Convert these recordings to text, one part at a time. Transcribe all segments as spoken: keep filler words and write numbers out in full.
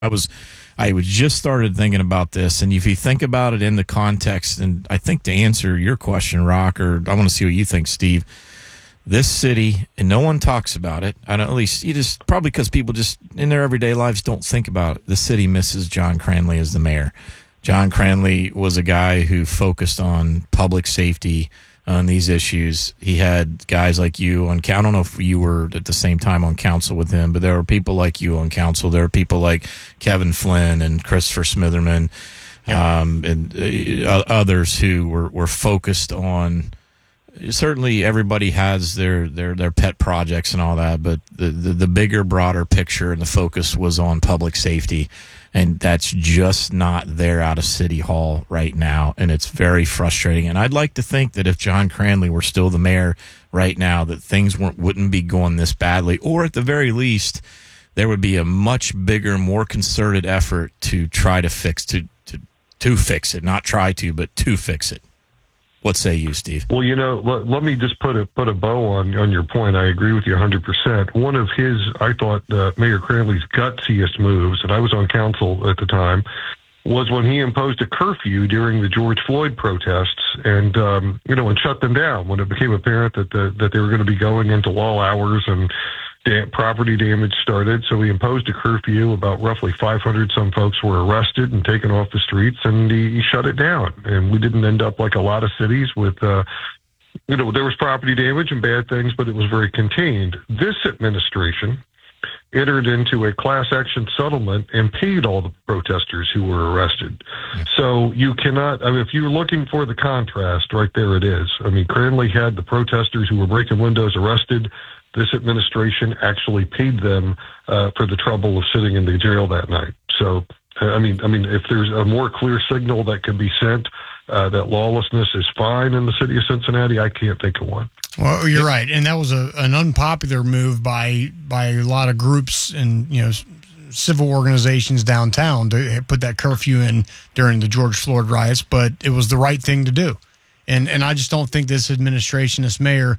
I was, I was just started thinking about this, and if you think about it in the context, and I think to answer your question, Rock, or I want to see what you think, Steve. This city, and no one talks about it. I don't, at least you just probably because people just in their everyday lives don't think about it. The city misses John Cranley as the mayor. John Cranley was a guy who focused on public safety on these issues. He had guys like you on. I don't know if you were at the same time on council with him, but there were people like you on council. There were people like Kevin Flynn and Christopher Smitherman, yeah. um, and uh, others who were, were focused on. Certainly, everybody has their, their, their pet projects and all that, but the, the, the bigger, broader picture and the focus was on public safety. And that's just not there out of City Hall right now, and it's very frustrating. And I'd like to think that if John Cranley were still the mayor right now, that things weren't, wouldn't be going this badly, or at the very least, there would be a much bigger, more concerted effort to try to fix to to, to fix it, not try to, but to fix it. What say you, Steve? Well, you know, let, let me just put a put a bow on, on your point. I agree with you one hundred percent. One of his, I thought, uh, Mayor Cranley's gutsiest moves, and I was on council at the time, was when he imposed a curfew during the George Floyd protests and, um, you know, and shut them down when it became apparent that the, that they were going to be going into law hours and da- property damage started. So he imposed a curfew. About roughly five hundred some folks were arrested and taken off the streets, and he, he shut it down. And we didn't end up like a lot of cities with, uh, you know, there was property damage and bad things, but it was very contained. This administration entered into a class action settlement and paid all the protesters who were arrested. Yeah. So you cannot, I mean, if you're looking for the contrast, right there it is. I mean, Cranley had the protesters who were breaking windows arrested. This administration actually paid them uh, for the trouble of sitting in the jail that night. So, I mean, I mean, if there's a more clear signal that can be sent uh, that lawlessness is fine in the city of Cincinnati, I can't think of one. Well, you're right, and that was a, an unpopular move by by a lot of groups and you know civil organizations downtown to put that curfew in during the George Floyd riots. But it was the right thing to do, and and I just don't think this administration, this mayor,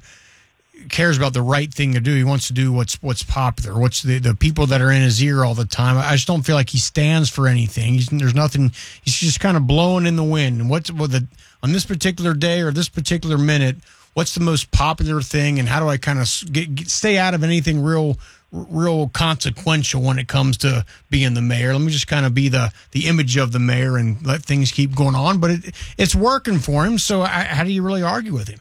cares about the right thing to do. He wants to do what's what's popular, what's the, the people that are in his ear all the time. I just don't feel like he stands for anything. He's, there's nothing. He's just kind of blowing in the wind. And what's well, the on this particular day or this particular minute, what's the most popular thing, and how do I kind of get, get, stay out of anything real, real consequential when it comes to being the mayor? Let me just kind of be the the image of the mayor and let things keep going on. But it, it's working for him. So I, how do you really argue with him?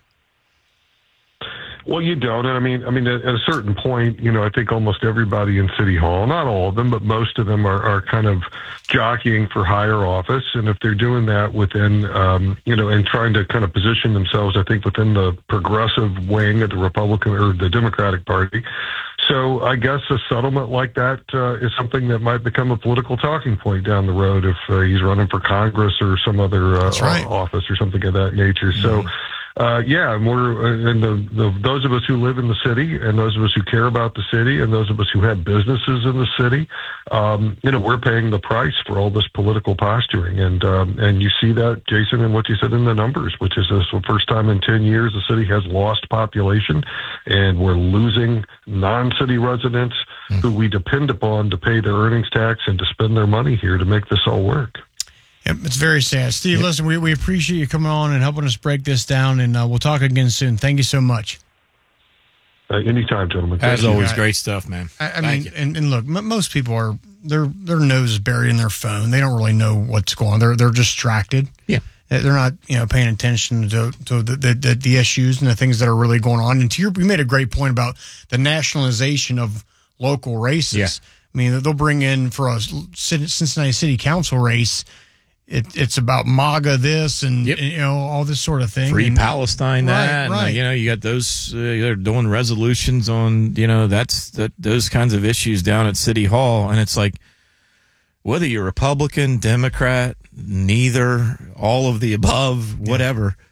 Well, you don't. And I mean, I mean, at a certain point, you know, I think almost everybody in City Hall, not all of them, but most of them are, are kind of jockeying for higher office. And if they're doing that within, um, you know, and trying to kind of position themselves, I think, within the progressive wing of the Republican or the Democratic Party. So I guess a settlement like that uh, is something that might become a political talking point down the road if uh, he's running for Congress or some other uh, right. office or something of that nature. Mm-hmm. So, Uh, yeah, and we're and the, the those of us who live in the city, and those of us who care about the city, and those of us who have businesses in the city, um, you know, we're paying the price for all this political posturing, and um, and you see that, Jason, in what you said in the numbers, which is this the first time in ten years the city has lost population, and we're losing non-city residents mm-hmm. who we depend upon to pay their earnings tax and to spend their money here to make this all work. Yep, it's very sad. Steve, yep. listen, we, we appreciate you coming on and helping us break this down, and uh, we'll talk again soon. Thank you so much. Uh, anytime, gentlemen. As always, right. Great stuff, man. I, I mean, and, and look, m- most people are, their their nose is buried in their phone. They don't really know what's going on. They're, they're distracted. Yeah. They're not, you know, paying attention to, to the, the, the, the issues and the things that are really going on. And to your, you made a great point about the nationalization of local races. Yeah. I mean, they'll bring in for a Cincinnati City Council race, It, it's about MAGA this and, yep. and you know all this sort of thing. Free and, Palestine that. Right, and, right. uh, you know, you got those. Uh, they're doing resolutions on you know that's that those kinds of issues down at City Hall, and it's like whether you're Republican, Democrat, neither, all of the above, whatever.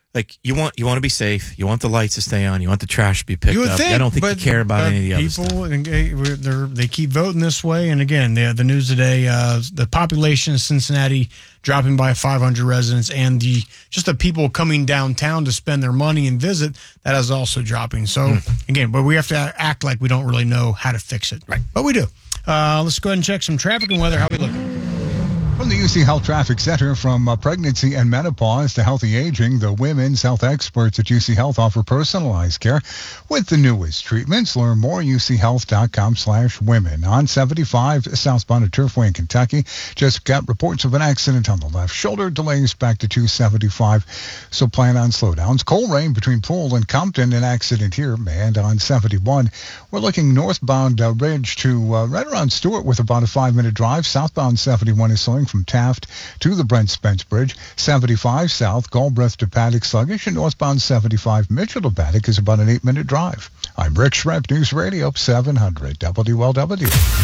like you want you want to be safe. You want the lights to stay on. You want the trash to be picked You would up. think, I don't think but, you care about any of the other people, stuff. People, they're, they keep voting this way. And again, the, the news today, uh, the population of Cincinnati dropping by five hundred residents, and the just the people coming downtown to spend their money and visit, that is also dropping. So mm. again, but we have to act like we don't really know how to fix it. Right. But we do. Uh, let's go ahead and check some traffic and weather. How we looking? From the U C Health Traffic Center, from uh, pregnancy and menopause to healthy aging, the women's health experts at U C Health offer personalized care with the newest treatments. Learn more at U C health dot com slash women. On seventy-five southbound at Turfway in Kentucky, just got reports of an accident on the left shoulder. Delays back to two seventy-five, so plan on slowdowns. Coleraine between Poole and Compton, an accident here. And on seventy-one, we're looking northbound uh, Ridge to uh, right around Stewart with about a five-minute drive. Southbound seventy-one is slowing from Taft to the Brent Spence Bridge. seventy-five south, Galbraith to Paddock sluggish, and northbound seventy-five Mitchell to Paddock is about an eight-minute drive. I'm Rick Schrepp, News Radio seven hundred W L W.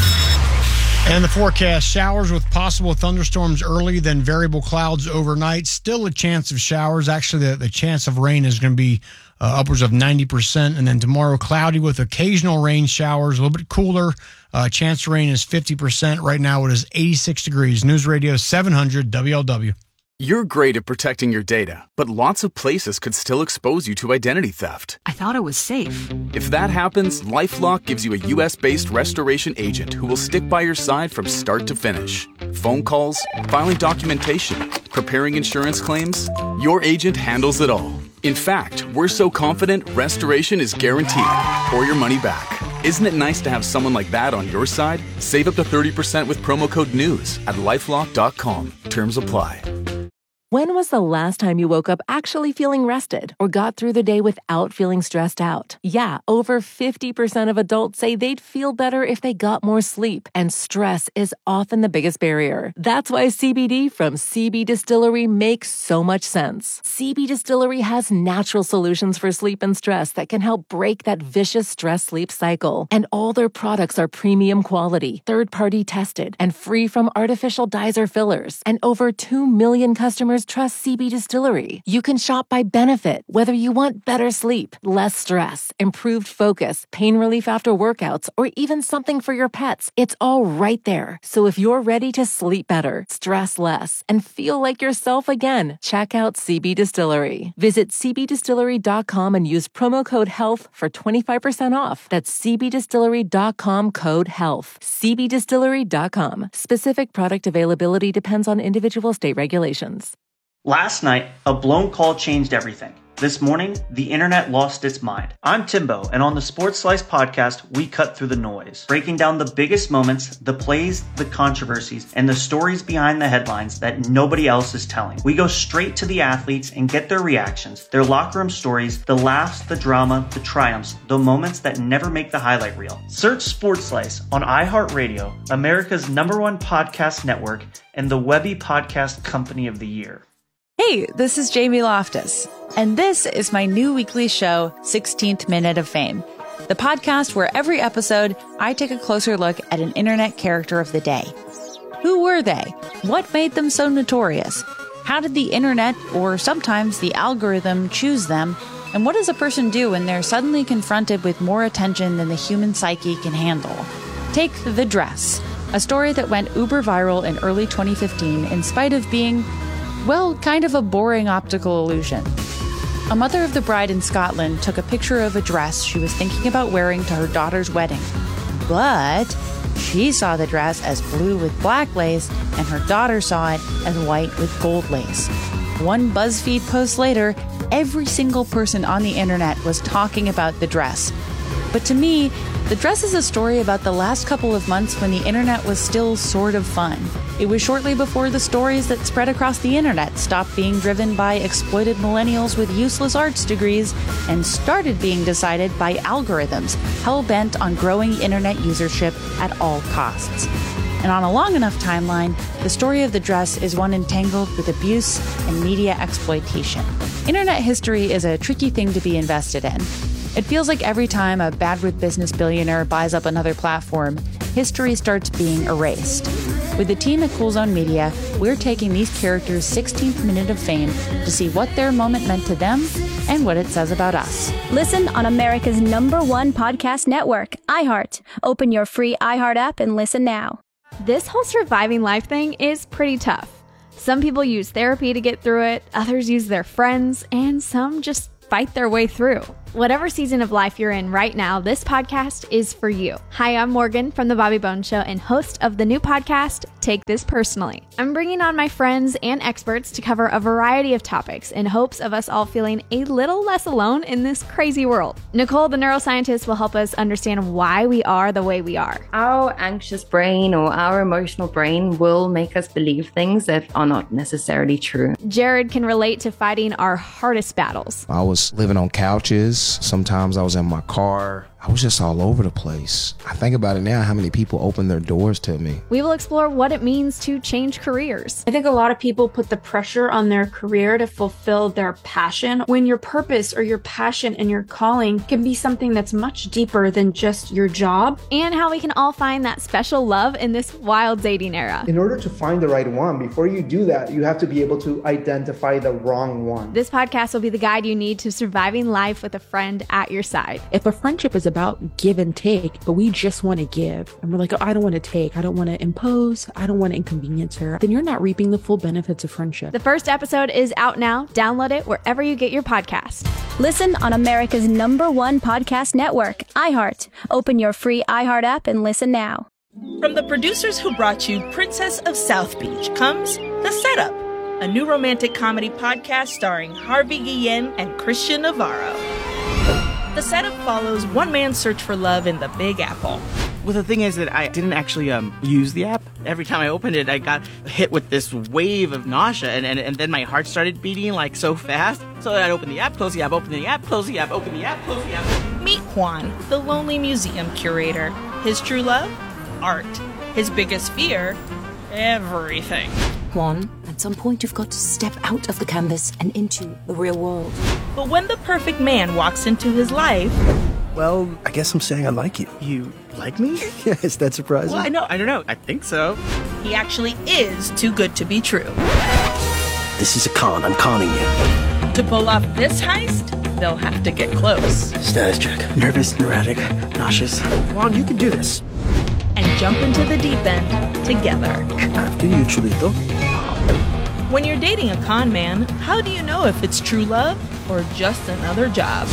And the forecast, showers with possible thunderstorms early, then variable clouds overnight. Still a chance of showers. Actually, the, the chance of rain is going to be uh, upwards of ninety percent. And then tomorrow, cloudy with occasional rain showers, a little bit cooler. Uh, chance of rain is fifty percent. Right now, it is eighty-six degrees. News Radio seven hundred W L W. You're great at protecting your data, but lots of places could still expose you to identity theft. I thought it was safe. If that happens, LifeLock gives you a U S-based restoration agent who will stick by your side from start to finish. Phone calls, filing documentation, preparing insurance claims, your agent handles it all. In fact, we're so confident restoration is guaranteed or your money back. Isn't it nice to have someone like that on your side? Save up to thirty percent with promo code NEWS at lifelock dot com. Terms apply. When was the last time you woke up actually feeling rested or got through the day without feeling stressed out? Yeah, over fifty percent of adults say they'd feel better if they got more sleep, and stress is often the biggest barrier. That's why C B D from C B Distillery makes so much sense. C B Distillery has natural solutions for sleep and stress that can help break that vicious stress-sleep cycle. And all their products are premium quality, third-party tested, and free from artificial dyes or fillers. And over two million customers trust C B Distillery. You can shop by benefit, whether you want better sleep, less stress, improved focus, pain relief after workouts, or even something for your pets. It's all right there. So if you're ready to sleep better, stress less, and feel like yourself again, check out C B Distillery. Visit c b distillery dot com and use promo code HEALTH for twenty-five percent off. That's c b distillery dot com code HEALTH. c b distillery dot com. Specific product availability depends on individual state regulations. Last night, a blown call changed everything. This morning, the internet lost its mind. I'm Timbo, and on the Sports Slice podcast, we cut through the noise, breaking down the biggest moments, the plays, the controversies, and the stories behind the headlines that nobody else is telling. We go straight to the athletes and get their reactions, their locker room stories, the laughs, the drama, the triumphs, the moments that never make the highlight reel. Search Sports Slice on iHeartRadio, America's number one podcast network, and the Webby Podcast Company of the Year. Hey, this is Jamie Loftus, and this is my new weekly show, sixteenth Minute of Fame, the podcast where every episode I take a closer look at an internet character of the day. Who were they? What made them so notorious? How did the internet, or sometimes the algorithm, choose them? And what does a person do when they're suddenly confronted with more attention than the human psyche can handle? Take The Dress, a story that went uber viral in early twenty fifteen in spite of being, well, kind of a boring optical illusion. A mother of the bride in Scotland took a picture of a dress she was thinking about wearing to her daughter's wedding. But she saw the dress as blue with black lace, and her daughter saw it as white with gold lace. One BuzzFeed post later, every single person on the internet was talking about the dress. But to me, the dress is a story about the last couple of months when the internet was still sort of fun. It was shortly before the stories that spread across the internet stopped being driven by exploited millennials with useless arts degrees and started being decided by algorithms hell-bent on growing internet usership at all costs. And on a long enough timeline, the story of the dress is one entangled with abuse and media exploitation. Internet history is a tricky thing to be invested in. It feels like every time a bad with business billionaire buys up another platform, history starts being erased. With the team at Cool Zone Media, we're taking these characters' sixteenth minute of fame to see what their moment meant to them and what it says about us. Listen on America's number one podcast network, iHeart. Open your free iHeart app and listen now. This whole surviving life thing is pretty tough. Some people use therapy to get through it, others use their friends, and some just fight their way through. Whatever season of life you're in right now, this podcast is for you. Hi, I'm Morgan from The Bobby Bones Show and host of the new podcast, Take This Personally. I'm bringing on my friends and experts to cover a variety of topics in hopes of us all feeling a little less alone in this crazy world. Nicole, the neuroscientist, will help us understand why we are the way we are. Our anxious brain or our emotional brain will make us believe things that are not necessarily true. Jared can relate to fighting our hardest battles. I was living on couches. Sometimes I was in my car. I was just all over the place. I think about it now, how many people opened their doors to me. We will explore what it means to change careers. I think a lot of people put the pressure on their career to fulfill their passion, when your purpose or your passion and your calling can be something that's much deeper than just your job. And how we can all find that special love in this wild dating era. In order to find the right one, before you do that, you have to be able to identify the wrong one. This podcast will be the guide you need to surviving life with a friend at your side. If a friendship is about give and take, but we just want to give, and we're like, oh, I don't want to take, I don't want to impose, I don't want to inconvenience her, then you're not reaping the full benefits of friendship. The first episode is out now. Download it wherever you get your podcast. Listen on America's number one podcast network, iHeart. Open your free iHeart app and listen now. From the producers who brought you Princess of South Beach comes The Setup, a new romantic comedy podcast starring Harvey Guillen and Christian Navarro. The Setup follows one man's search for love in the Big Apple. Well, the thing is that I didn't actually um, use the app. Every time I opened it, I got hit with this wave of nausea, and, and, and then my heart started beating like so fast. So I'd open the app, close the app, open the app, close the app, open the app, close the app. Meet Juan, the lonely museum curator. His true love? Art. His biggest fear? Everything. Juan, at some point you've got to step out of the canvas and into the real world. But when the perfect man walks into his life... Well, I guess I'm saying I like you. You like me? Yeah, is that surprising? Well, I know, I don't know. I think so. He actually is too good to be true. This is a con. I'm conning you. To pull off this heist, they'll have to get close. Status check. Nervous, neurotic, nauseous. Juan, you can do this. And jump into the deep end together. After you, Chulito. When you're dating a con man, how do you know if it's true love or just another job?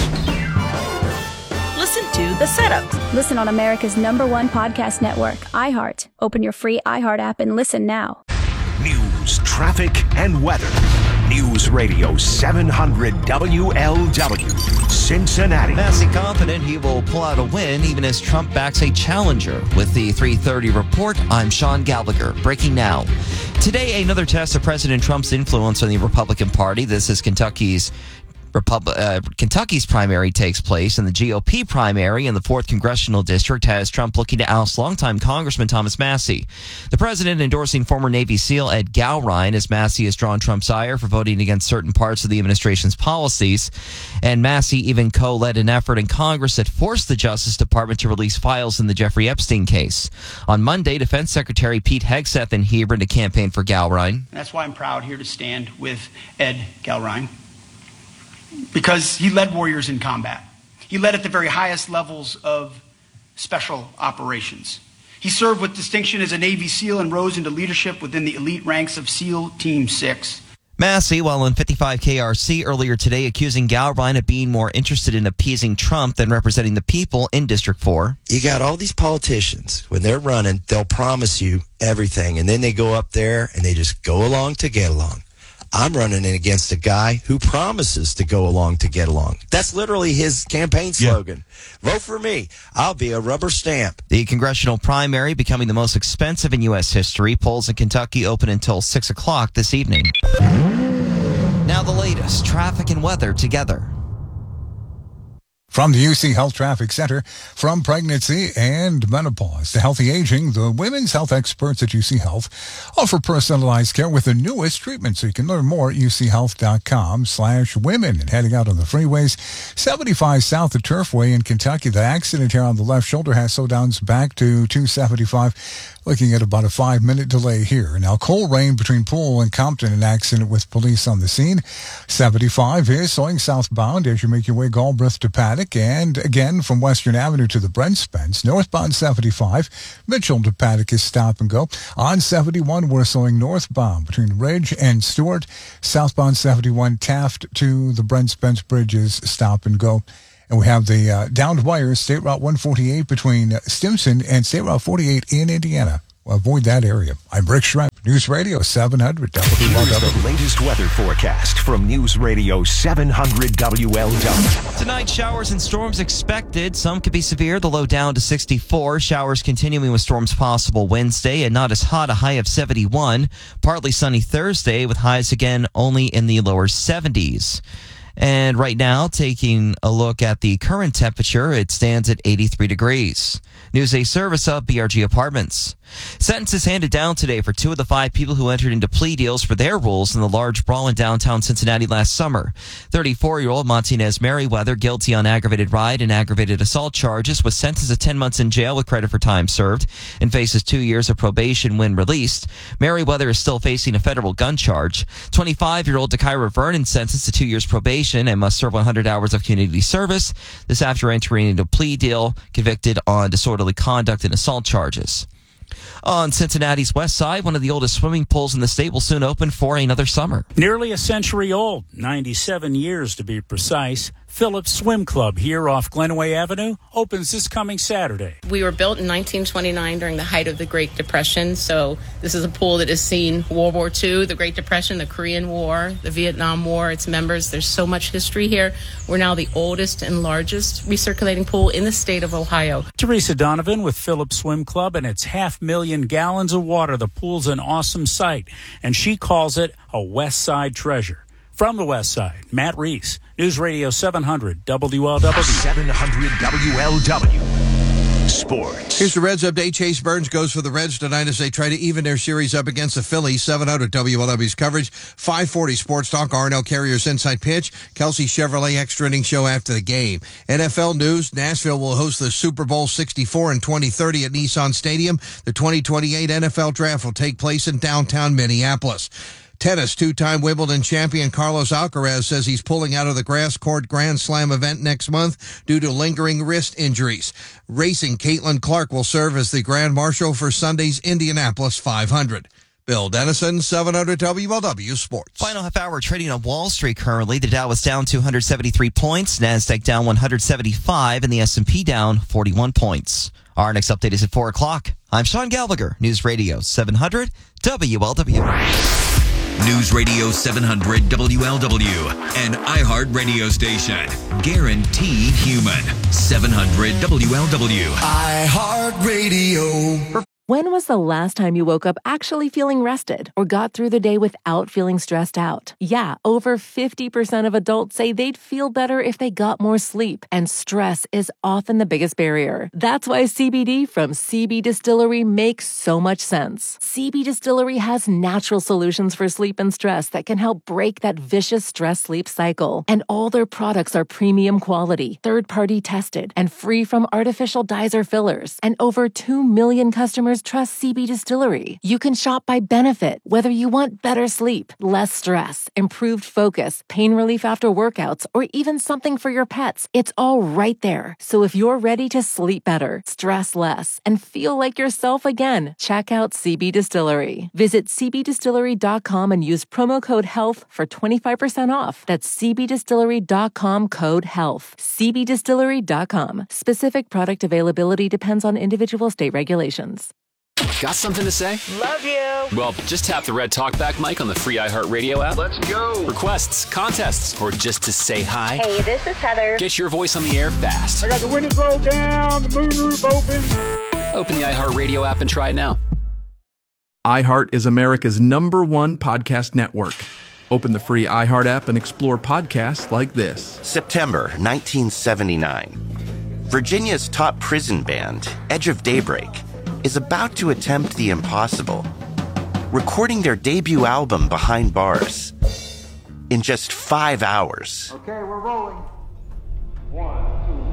Listen to The Setup. Listen on America's number one podcast network, iHeart. Open your free iHeart app and listen now. News, traffic, and weather. News Radio seven hundred W L W, Cincinnati. Massey confident he will pull out a win even as Trump backs a challenger. With the three thirty report, I'm Sean Gallagher. Breaking now. Today, another test of President Trump's influence on the Republican Party. This is Kentucky's Repub- uh, Kentucky's primary takes place, and the G O P primary in the fourth Congressional District has Trump looking to oust longtime Congressman Thomas Massie. The president endorsing former Navy SEAL Ed Gowrine, as Massie has drawn Trump's ire for voting against certain parts of the administration's policies. And Massie even co-led an effort in Congress that forced the Justice Department to release files in the Jeffrey Epstein case. On Monday, Defense Secretary Pete Hegseth in Hebron to campaign for Gowrine. That's why I'm proud here to stand with Ed Gowrine, because he led warriors in combat. He led at the very highest levels of special operations. He served with distinction as a Navy SEAL and rose into leadership within the elite ranks of SEAL Team six. Massie, while on fifty-five K R C earlier today, accusing Gowrine of being more interested in appeasing Trump than representing the people in District four. You got all these politicians, when they're running, they'll promise you everything, and then they go up there and they just go along to get along. I'm running in against a guy who promises to go along to get along. That's literally his campaign slogan. Yeah. Vote for me. I'll be a rubber stamp. The congressional primary becoming the most expensive in U S history. Polls in Kentucky open until six o'clock this evening. Now the latest traffic and weather together. From the U C Health Traffic Center, from pregnancy and menopause to healthy aging, the women's health experts at U C Health offer personalized care with the newest treatment. So you can learn more at uchealth.com slash women. And heading out on the freeways, seventy-five south of Turfway in Kentucky, the accident here on the left shoulder has slowdowns back to two seventy-five. Looking at about a five-minute delay here. Now, coal rain between Poole and Compton, an accident with police on the scene. seventy-five is slowing southbound as you make your way Galbraith to Paddock. And again, from Western Avenue to the Brent Spence. Northbound seventy-five, Mitchell to Paddock is stop and go. On seventy-one, we're slowing northbound between Ridge and Stewart. Southbound seventy-one, Taft to the Brent Spence Bridge is stop and go. And we have the uh, downed wires, State Route one forty-eight between Stimson and State Route forty-eight in Indiana. Well, avoid that area. I'm Rick Schremp, News Radio seven hundred W L W. Here's the latest weather forecast from News Radio seven hundred W L W. Tonight, showers and storms expected. Some could be severe. The low down to sixty-four. Showers continuing with storms possible Wednesday and not as hot, a high of seventy-one. Partly sunny Thursday with highs again only in the lower seventies. And right now, taking a look at the current temperature, it stands at eighty-three degrees. News A service of B R G Apartments. Sentences handed down today for two of the five people who entered into plea deals for their roles in the large brawl in downtown Cincinnati last summer. thirty-four-year-old Montinez Merriweather, guilty on aggravated ride and aggravated assault charges, was sentenced to ten months in jail with credit for time served and faces two years of probation when released. Merriweather is still facing a federal gun charge. twenty-five-year-old Dakira Vernon sentenced to two years probation and must serve one hundred hours of community service. This after entering into a plea deal, convicted on disorderly conduct and assault charges. On Cincinnati's west side, one of the oldest swimming pools in the state will soon open for another summer. Nearly a century old, ninety-seven years to be precise, Phillips Swim Club here off Glenway Avenue opens this coming Saturday. We were built in nineteen twenty-nine during the height of the Great Depression, so this is a pool that has seen World War Two, the Great Depression, the Korean War, the Vietnam War, its members. There's so much history here. We're now the oldest and largest recirculating pool in the state of Ohio. Teresa Donovan with Phillips Swim Club, and it's half million gallons of water. The pool's an awesome sight, and she calls it a West Side treasure. From the West Side, Matt Reese, News Radio seven hundred W L W. seven hundred W L W. Sports. Here's the Reds update. Chase Burns goes for the Reds tonight as they try to even their series up against the Phillies. seven hundred W L W's coverage. five forty Sports Talk. R and L Carriers Inside Pitch. Kelsey Chevrolet extra inning show after the game. N F L news. Nashville will host the Super Bowl sixty-four in twenty thirty at Nissan Stadium. The twenty twenty-eight N F L Draft will take place in downtown Minneapolis. Tennis, two-time Wimbledon champion Carlos Alcaraz says he's pulling out of the grass court Grand Slam event next month due to lingering wrist injuries. Racing, Caitlin Clark will serve as the Grand Marshal for Sunday's Indianapolis five hundred. Bill Dennison, seven hundred W L W Sports. Final half hour trading on Wall Street currently. The Dow is down two hundred seventy-three points, NASDAQ down one hundred seventy-five, and the S and P down forty-one points. Our next update is at four o'clock. I'm Sean Gallagher, News Radio seven hundred W L W. News Radio seven hundred W L W, an iHeart radio station. Guaranteed human. seven hundred W L W. iHeart Radio. When was the last time you woke up actually feeling rested or got through the day without feeling stressed out? Yeah, over fifty percent of adults say they'd feel better if they got more sleep, and stress is often the biggest barrier. That's why C B D from C B Distillery makes so much sense. C B Distillery has natural solutions for sleep and stress that can help break that vicious stress-sleep cycle. And all their products are premium quality, third-party tested, and free from artificial dyes or fillers. And over two million customers trust C B Distillery. You can shop by benefit, whether you want better sleep, less stress, improved focus, pain relief after workouts, or even something for your pets. It's all right there. So if you're ready to sleep better, stress less, and feel like yourself again, check out C B Distillery. Visit c b distillery dot com and use promo code HEALTH for twenty-five percent off. That's c b distillery dot com code HEALTH. c b distillery dot com. Specific product availability depends on individual state regulations. Got something to say? Love you. Well, just tap the red talkback mic on the free iHeartRadio app. Let's go. Requests, contests, or just to say hi. Hey, this is Heather. Get your voice on the air fast. I got the windows rolled down, the moonroof open. Open the iHeartRadio app and try it now. iHeart is America's number one podcast network. Open the free iHeart app and explore podcasts like this. September nineteen seventy-nine. Virginia's top prison band, Edge of Daybreak, is about to attempt the impossible, recording their debut album Behind Bars in just five hours. Okay, we're rolling. One,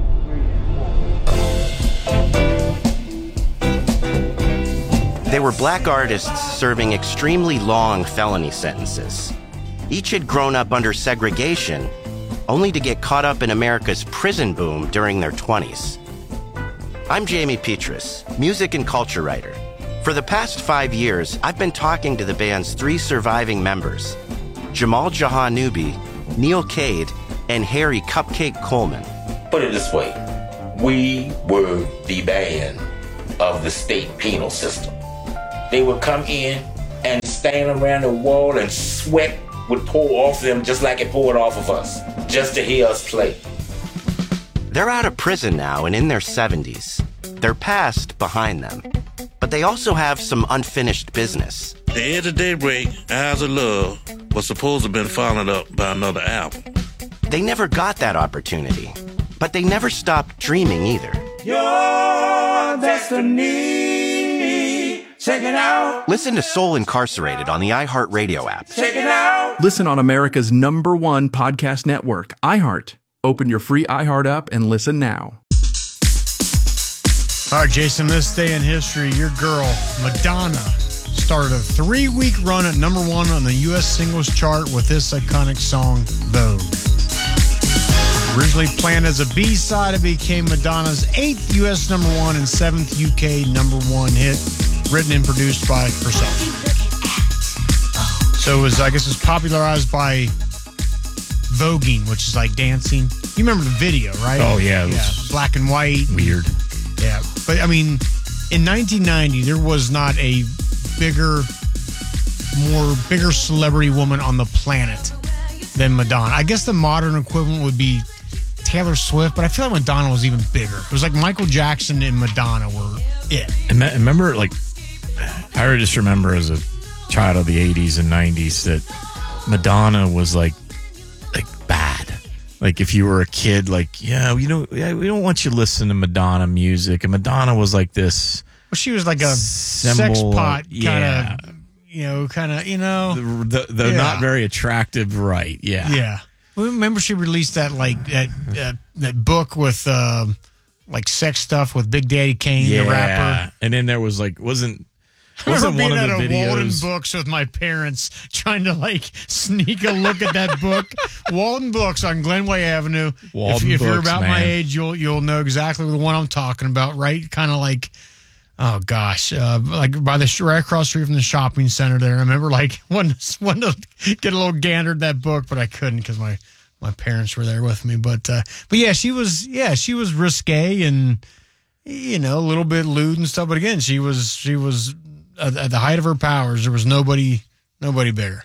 two, three, They were black artists serving extremely long felony sentences. Each had grown up under segregation, only to get caught up in America's prison boom during their twenties. I'm Jamie Petrus, music and culture writer. For the past five years, I've been talking to the band's three surviving members, Jamal Jahanubi, Neil Cade, and Harry Cupcake Coleman. Put it this way, we were the band of the state penal system. They would come in and stand around the wall and sweat would pour off them just like it poured off of us, just to hear us play. They're out of prison now and in their seventies. Their past behind them. But they also have some unfinished business. The Edge of Daybreak, Eyes of Love, was supposed to have been followed up by another album. They never got that opportunity, but they never stopped dreaming either. Your destiny. Check it out. Listen to Soul Incarcerated on the iHeartRadio app. Check it out. Listen on America's number one podcast network, iHeart. Open your free iHeart app and listen now. All right, Jason, this day in history, your girl, Madonna, started a three-week run at number one on the U S singles chart with this iconic song, Vogue. Originally planned as a B-side, it became Madonna's eighth U S number one and seventh U K number one hit, written and produced by herself. So it was, I guess, it was popularized by voguing, which is like dancing. You remember the video, right? Oh, yeah. It yeah, was black and white. Weird. Yeah, but I mean, in nineteen ninety, there was not a bigger, more bigger celebrity woman on the planet than Madonna. I guess the modern equivalent would be Taylor Swift, but I feel like Madonna was even bigger. It was like Michael Jackson and Madonna were it. And remember, like, I just remember as a child of the eighties and nineties that Madonna was like, like bad. Like if you were a kid, like, yeah, you know, yeah, we don't want you to listen to Madonna music. And Madonna was like this. Well, she was like a symbol, sex pot kind yeah. of, you know, kind of, you know. The, the, the yeah. not very attractive, right, yeah. Yeah. Well, remember she released that, like, that uh, that book with, uh, like, sex stuff with Big Daddy Kane, yeah. the rapper. And then there was, like, wasn't... I Wasn't remember one being of the at a videos Walden Books with my parents trying to like sneak a look at that book. Walden Books on Glenway Avenue. Walden if, if you're Books, about man. my age, you'll you'll know exactly the one I'm talking about, right? Kind of like, oh gosh, uh, like by the right across the street from the shopping center there. I remember like wanting, wanting to get a little gander at that book, but I couldn't because my my parents were there with me. But uh, but yeah, she was yeah she was risque and you know a little bit lewd and stuff. But again, she was she was. At the height of her powers, there was nobody, nobody bigger.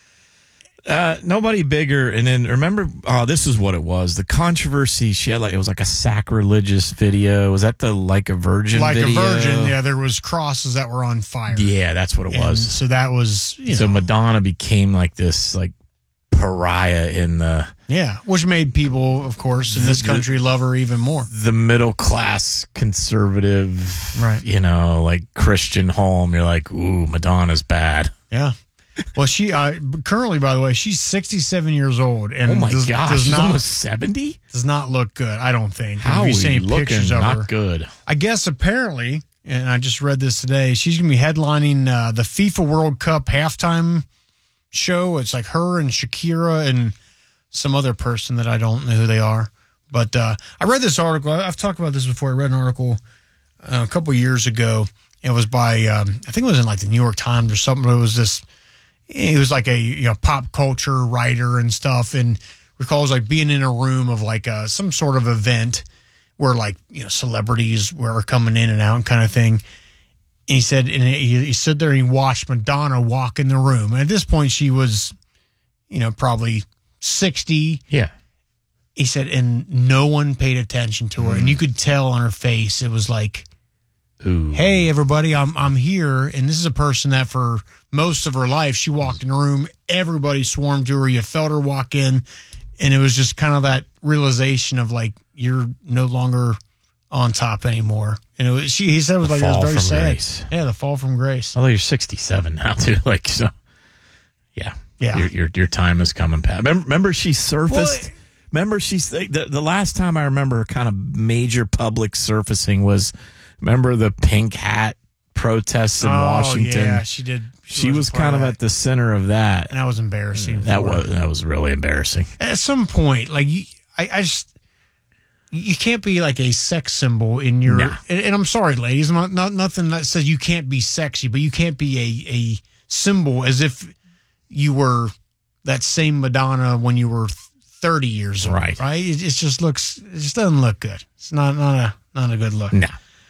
Uh, nobody bigger. And then remember, oh, this is what it was. The controversy. She had like it was like a sacrilegious video. Was that the Like a Virgin? Like video? a Virgin, yeah. There was crosses that were on fire. Yeah, that's what it and was. So that was. You so know, Madonna became like this like pariah in the. Yeah, which made people, of course, in this country love her even more. The middle class conservative, right? You know, like Christian home. You're like, ooh, Madonna's bad. Yeah. Well, she uh, currently, by the way, she's sixty-seven years old, and oh my does, gosh, does she's not, almost seventy. Does not look good. I don't think. How Have you are seen you any pictures looking? of Not her? good. I guess apparently, and I just read this today. She's going to be headlining uh, the FIFA World Cup halftime show. It's like her and Shakira and some other person that I don't know who they are. But uh, I read this article. I've talked about this before. I read an article uh, a couple years ago. It was by, um, I think it was in like the New York Times or something. It was this, he was like a you know pop culture writer and stuff. And recalls like being in a room of like uh, some sort of event where like, you know, celebrities were coming in and out kind of thing. And he said, and he, he stood there and he watched Madonna walk in the room. And at this point, she was, you know, probably sixty. Yeah. He said, and no one paid attention to her. Mm. And you could tell on her face, it was like, Ooh. Hey, everybody, I'm I'm here, and this is a person that for most of her life, she walked in a room, everybody swarmed to her, you felt her walk in, and it was just kind of that realization of, like, you're no longer on top anymore. And it was, she, he said it was The like, it was fall very from sad. grace. Yeah, the fall from grace. Although you're sixty-seven now, too. Like, so, yeah. Yeah. Your, your, your time is coming, Pat. Remember, remember she surfaced? Well, remember she's the, the last time I remember kind of major public surfacing was, remember the pink hat protests in oh, Washington? yeah, she did. She, was was a part kind of that. at the center of that. And that was embarrassing. That for her. was that was really embarrassing. At some point, like, you, I, I just, you can't be like a sex symbol in your, Nah. and, and I'm sorry, ladies, I'm not, not nothing that says you can't be sexy, but you can't be a, a symbol as if you were that same Madonna when you were thirty years old, Right. right? It, it just looks, it just doesn't look good. It's not, not a, not a good look. No.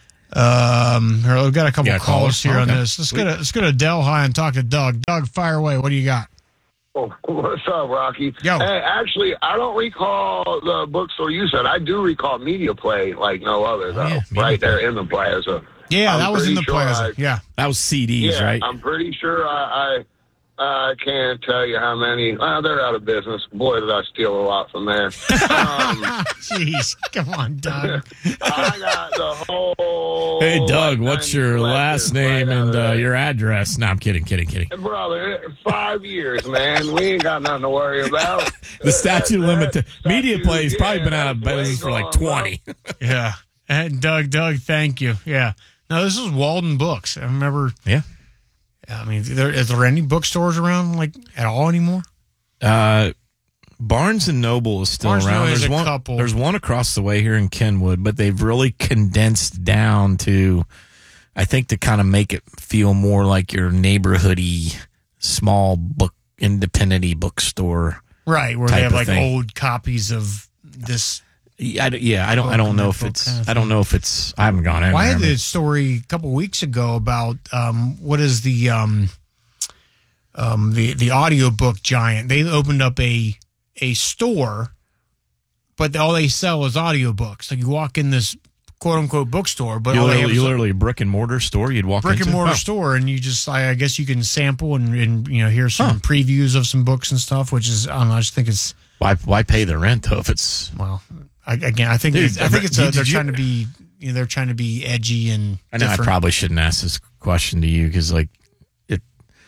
Um, here, we've got a couple Yeah, calls callers? here on Okay. this. Let's go to, let's go to Delhi and talk to Doug. Doug, fire away. What do you got? Oh, what's up, Rocky? Yo. Hey, actually, I don't recall the bookstore you said. I do recall Media Play like no other, though. yeah, Media right Play. there in the plaza. Yeah, I'm that was in the pretty sure plaza. I- yeah. That was C Ds, yeah, right? I'm pretty sure I, I I can't tell you how many. Uh, they're out of business. Boy, did I steal a lot from there. Um, Jeez, come on, Doug. I got the whole. Hey, Doug, like, what's your ninety last collections name right out and of uh, there. your address? No, I'm kidding, kidding, kidding. Brother, five years, man. We ain't got nothing to worry about. The statute That- limit. that Media statute- Play's probably yeah, been out of that's way business for like gone, bro. twenty. Yeah. And Doug, Doug, thank you. Yeah. No, this is Walden Books. I remember. Yeah. I mean, there, is there any bookstores around like at all anymore? Uh, Barnes and Noble is still Barnes and around. Noble has There's a one. couple. There's one across the way here in Kenwood, but they've really condensed down to, I think, to kind of make it feel more like your neighborhoody, small book, independent-y bookstore. Right, where type they have of like thing. old copies of this. Yeah, I, don't- yeah, I don't. I don't know if it's. I don't know if it's. I haven't gone in. Well, I had there. this story a couple weeks ago about um, what is the um, um, the the audiobook giant. They opened up a a store, but all they sell is audiobooks. Like you walk in this quote unquote bookstore, but You all they have literally, is you a literally a brick and mortar store. You'd walk brick into and mortar Oh. store, and you just I, I guess you can sample and, and you know hear some previews of some books and stuff. Which is I don't know. I just think it's Why? Why pay the rent though if it's well. I, again, I think Dude, it's, I think it's a, did they're you- trying to be you know, they're trying to be edgy and I know different. I probably shouldn't ask this question to you because, like, it.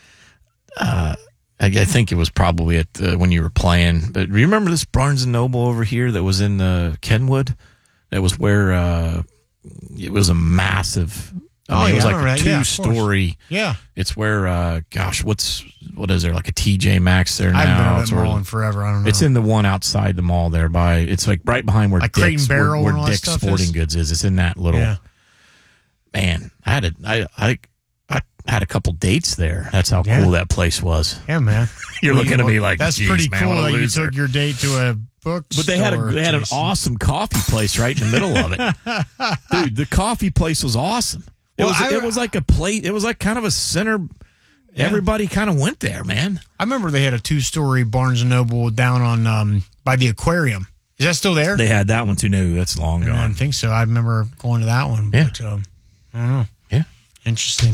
Uh, I, I think it was probably at the, when you were playing. But do you remember this Barnes and Noble over here that was in the Kenwood? That was where uh, it was a massive. I Oh, mean, it was yeah, I like remember a that. Yeah, of course. two-story. Yeah. It's where, uh, gosh, what's what is there like a T J Maxx there now? I haven't been to It's that where- mall in forever. I don't know. It's in the one outside the mall there by. It's like right behind where Like Crate and Dick's, where, Barrel where and all that Dick's stuff Sporting is? Goods is. It's in that little. Yeah. Man, I had a I I I had a couple dates there. That's how cool that place was. Yeah, man. You're Well, looking you- at me like, that's "Geez, pretty man, cool what a that you loser." took your date to a book. But they had a they had an awesome coffee place right in the middle of it, dude. The coffee place was awesome. It Well, was I- it was like a plate. It was like kind of a center. Everybody kind of went there, man. I remember they had a two-story Barnes and Noble down on um, by the aquarium. Is that still there? They had that one too. No, that's long I gone. don't think so. I remember going to that one. Yeah. But, um, I don't know. Yeah. Interesting.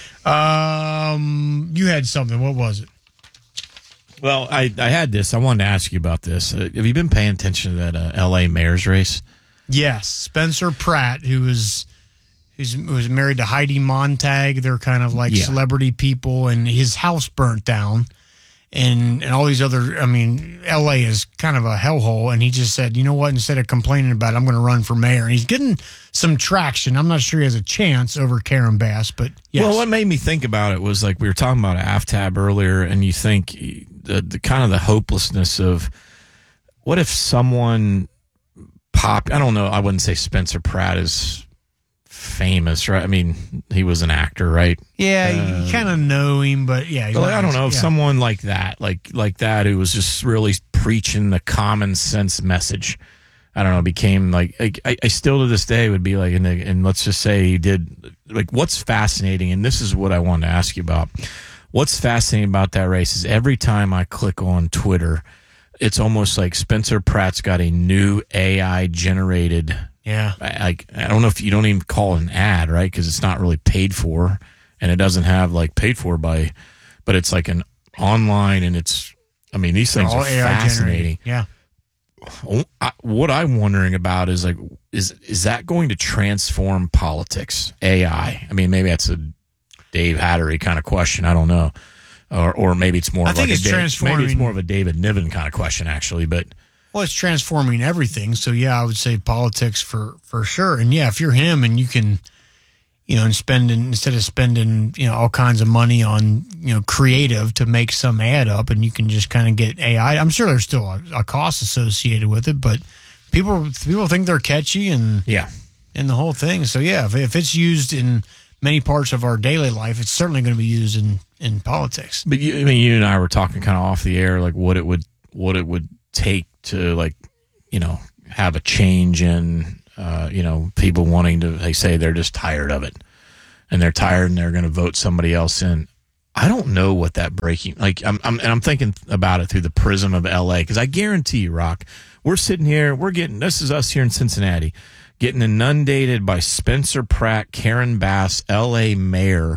Um, you had something. What was it? Well, I, I had this. I wanted to ask you about this. Uh, have you been paying attention to that uh, L A mayor's race? Yes, Spencer Pratt, who was who's who was married to Heidi Montag. They're kind of like Yeah. celebrity people, and his house burnt down, and and all these other. I mean, L A is kind of a hellhole, and he just said, you know what? Instead of complaining about it, I'm going to run for mayor. And he's getting some traction. I'm not sure he has a chance over Karen Bass, but yes. Well, what made me think about it was like we were talking about A F T A B earlier, and you think the, the kind of the hopelessness of what if someone pop. I don't know. I wouldn't say Spencer Pratt is famous, right? I mean, he was an actor, right? yeah, Uh, you kind of know him, but yeah, he's Well, not- I don't know if yeah. someone like that, like like that, who was just really preaching the common sense message. I don't know, became like I, I, I still to this day would be like, and, and let's just say he did like what's fascinating, and this is what I wanted to ask you about. What's fascinating about that race is every time I click on Twitter, it's almost like Spencer Pratt's got a new A I generated Yeah. I, like, I don't know if you don't even call it an ad, right? Because it's not really paid for, and it doesn't have like paid for by, but it's like an online, and it's, I mean, these things All are A I fascinating. generated. Yeah. I, what I'm wondering about is like, is is that going to transform politics? A I. I mean, maybe that's a Dave Hattery kind of question. I don't know, or or maybe it's more. I of think like it's a Dave, transforming. Maybe it's more of a David Niven kind of question, actually. But Well, it's transforming everything. So, yeah, I would say politics for, for sure. And, yeah, if you're him and you can, you know, and spending, instead of spending, you know, all kinds of money on, you know, creative to make some ad up, and you can just kind of get A I. I'm sure there's still a, a cost associated with it, but people people think they're catchy and, yeah, and the whole thing. So, yeah, if, if it's used in many parts of our daily life, it's certainly going to be used in, in politics. But, you, I mean, you and I were talking kind of off the air, like what it would what it would take to, like, you know, have a change in, uh, you know, people wanting to, they say they're just tired of it, and they're tired and they're going to vote somebody else in. I don't know what that breaking, like, I'm, I'm and I'm thinking about it through the prism of L A, because I guarantee you, Rock, we're sitting here, we're getting, this is us here in Cincinnati, getting inundated by Spencer Pratt, Karen Bass, L A mayor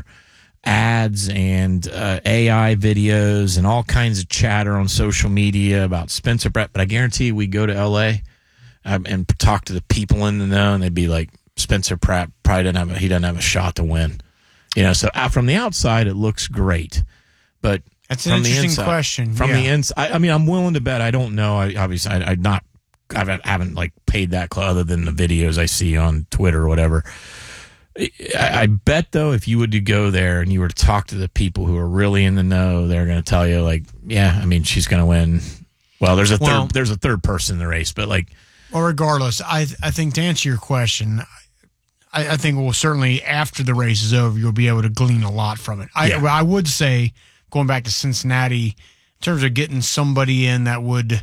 ads and uh, A I videos and all kinds of chatter on social media about Spencer Pratt. But I guarantee you, we go to L A um, and talk to the people in the know, and they'd be like, Spencer Pratt probably doesn't have a, he doesn't have a shot to win. You know, so uh, from the outside, it looks great, but that's an from the interesting inside, question. From yeah. the inside, I, I mean, I'm willing to bet. I don't know. I obviously, I, I'm not. I haven't, haven't like paid that close, other than the videos I see on Twitter or whatever. I, I bet, though, if you were to go there and you were to talk to the people who are really in the know, they're going to tell you, like, yeah, I mean, she's going to win. Well, there's a Well- third, there's a third person in the race, but like, Well, regardless, I I think to answer your question, I, I think well certainly after the race is over, you'll be able to glean a lot from it. I Yeah. well, I would say going back to Cincinnati, in terms of getting somebody in that would